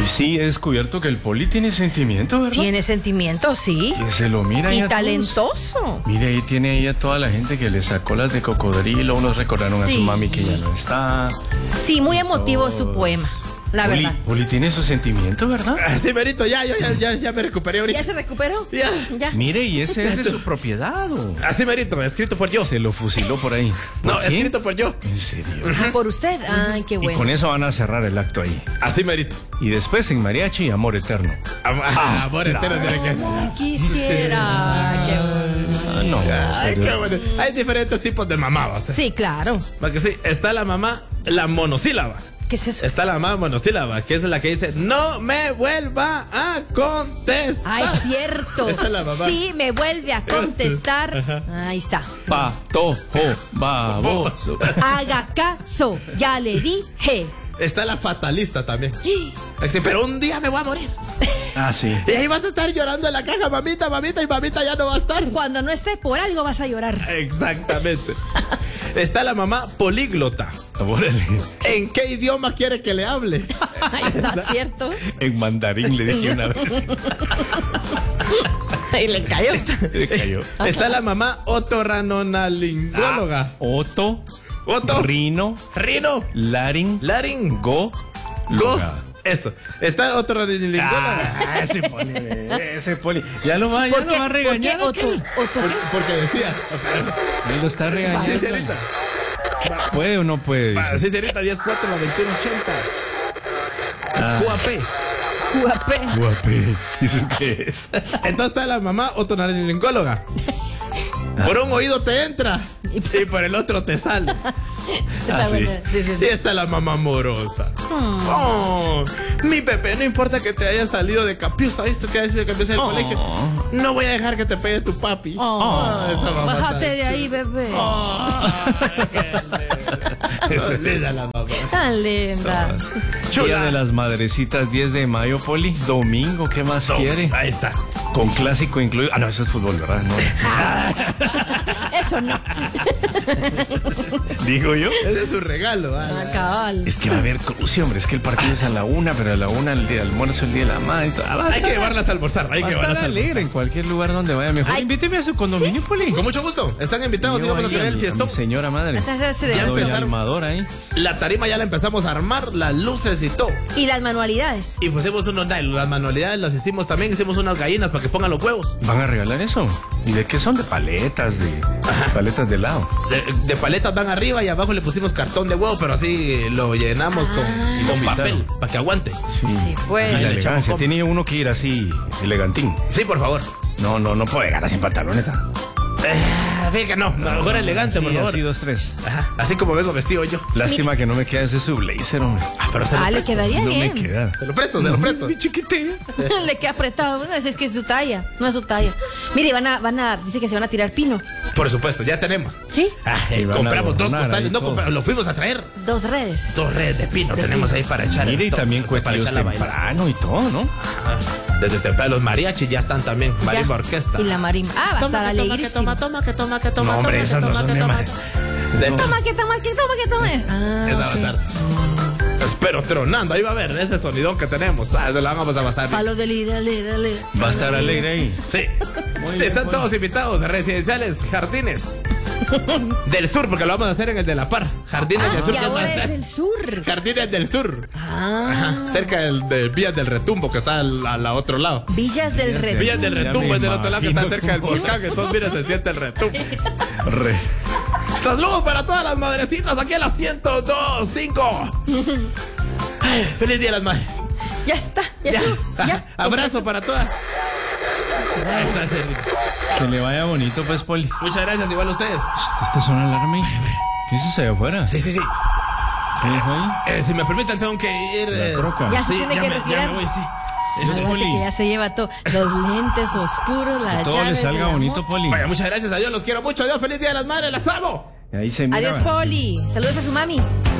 Hoy sí he descubierto que el Poli tiene sentimiento, ¿verdad? Tiene sentimiento, sí. Que se lo mira Y a talentoso. todos. Mire, ahí tiene ahí a toda la gente que le sacó las de cocodrilo. Unos recordaron a su mami que ya no está. Sí, muy emotivo su poema. La Poli, verdad. Poli tiene su sentimiento, ¿verdad? Sí, Merito, ya me recuperé ahorita. ¿Ya se recuperó? Ya. Mire, y ese es de su propiedad. Así, Merito, escrito por yo. Se lo fusiló por ahí. No, ¿Por quién? escrito por yo. ¿En serio? Por usted. Ay, qué Y bueno. con eso van a cerrar el acto ahí. Así, Merito. Y después en mariachi, amor eterno. Amor entero tiene que ser. Quisiera. Qué bueno. Ah, no. Ay, qué bueno. Hay diferentes tipos de mamá, ¿usted? Sí, claro. Porque sí, está la mamá, la monosílaba. ¿Qué es eso? Está la mamá monosílaba, que es la que dice, no me vuelva a contestar. Ay, cierto. Esa es la mamá. Sí, me vuelve a contestar. Ahí está. Patojo, baboso. Haga caso. Ya le dije. Está la fatalista también. Dice, pero un día me voy a morir. Ah, sí. Y ahí vas a estar llorando en la caja, mamita, y mamita ya no va a estar. Cuando no esté, por algo vas a llorar. Exactamente. Está la mamá políglota. Órale. ¿En qué idioma quiere que le hable? Ahí está, ¿cierto? En mandarín le dije una vez. Y le cayó. Le cayó. Está la mamá otorrinolaringóloga. Otto, Otto. Rino, Rino. Laring, Go. Loga. Eso. Está otorrinolaringóloga. Ese Poli. Ya lo va a regañar. ¿Por qué? Porque decía. Él lo está regañando. Sí, señorita. ¿Puede o no puede? Dice. Sí, señorita, 10-4, 21-80. QAP. Guape. ¿Eso qué es? Entonces está la mamá otorrinolaringóloga. Por un oído te entra y por el otro te sale. Está sí. bueno. Sí. Y está la mamá amorosa. Oh, mi Pepe, no importa que te haya salido de Capiusa, ¿viste? Te haya salido de Capiusa del colegio. No voy a dejar que te pegue tu papi. Esa mamá Bájate tan de ahí, chula. bebé. Esa es linda la mamá. Tan linda. Día de las Madrecitas, 10 de mayo, Poli. Domingo, ¿qué más quiere? Ahí está. Con clásico incluido. Ah, no, eso es fútbol, ¿verdad? No. Eso no. Digo yo. Ese es su regalo. Cabal. Es que va a haber cruce, hombre. Es que el partido es a la 1, pero a la 1 el día de almuerzo, el día de la madre. Y todo. Hay que llevarlas a almorzar. Hay Va a que estar llevarlas a alegre almorzar. en cualquier lugar donde vaya. Mejor invíteme a su condominio, Poli. Con mucho gusto. Están invitados y Yo vamos a ahí tener el mi fiestón. señora madre. Ya Doña empezaron. Almador ahí. La tarima ya la empezamos a armar, las luces y todo. Y las manualidades. Y pusimos unos nylon. Las manualidades las hicimos también. Hicimos unas gallinas para que pongan los huevos. ¿Van a regalar eso? ¿Y de qué son? De paletas, paletas de helado. De paletas van arriba y abajo le pusimos cartón de huevo, pero así lo llenamos con papel para que aguante. Sí, pues. Y la le echamos elegancia. como- Tiene uno que ir así, elegantín. Sí, por favor. No puedo llegar sin pantaloneta. Ve que no, mejor elegante, por favor. Así 2, 3. Ajá, así como vengo vestido yo. Lástima que no me queda ese su blazer, hombre. Pero se lo Le presto. quedaría No me bien. queda. Se lo presto, se lo presto. Mi chiquite. Le queda apretado. No, es que es su talla. No es su talla. Mire, dice que se van a tirar pino. Por supuesto, ya tenemos. ¿Sí? Y van a Compramos 2 adornar costales. ahí No, todo. lo fuimos a traer. 2 redes. 2 redes de pino tenemos ahí para echar. Mire, y todo, también para cuetillos echar la baila. temprano y todo, ¿no? Ajá. Desde temprano los mariachis ya están también. Marimba Orquesta. Y la marimba. Ah, va a estar alegrísimo. toma. No, hombre, esas no son de madre. Toma. Esa va a estar. Espero tronando. Ahí va a ver ese sonidón que tenemos. Lo vamos a pasar. Palo de dale. Va a estar alegre ahí. Sí. Muy bien, Están pues. todos invitados. Residenciales, jardines. Del sur, porque lo vamos a hacer en el de La Par. Jardines del sur. Y que es ahora más- es el sur. Jardines del sur. Ajá, cerca de Villas del Retumbo, que está al otro lado. Villas del Red. Villas del Ya Retumbo me es del otro lado, que está imagino cerca del cómo- volcán. Entonces, mira, se siente el retumbo. Re. Saludos para todas las madrecitas aquí a las 102.5. Feliz Día de las Madres. Ya está. Ya. Ajá. Abrazo para todas. Ahí está, Sergio. Que le vaya bonito, pues, Poli. Muchas gracias, igual a ustedes. ¿Esta suena alarma ahí? ¿Qué es eso allá afuera? Sí. ¿Qué dijo ahí? Si me permiten, tengo que ir. La troca. Ya se tiene que Ya retirar. me voy, sí. Fíjate Poli. que ya se lleva todo. Los lentes oscuros, la Que todo llave le salga del bonito, amor. Poli. Vaya, muchas gracias. Adiós, los quiero mucho. Adiós, feliz Día de las Madres. Las amo. Ahí se mira. Adiós, Poli. Saludos a su mami.